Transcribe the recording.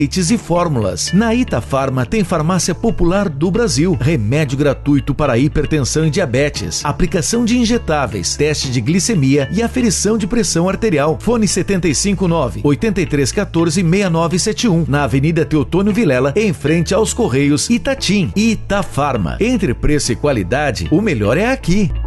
leites e fórmulas. Na Itafarma tem farmácia popular do Brasil, remédio gratuito para hipertensão e diabetes, aplicação de injetáveis, teste de glicemia e aferição de pressão arterial. Fone 759-8314-6971, na Avenida Teotônio Vilela, em frente aos Correios, Itatim. Itafarma. Entre preço e qualidade, o melhor é aqui.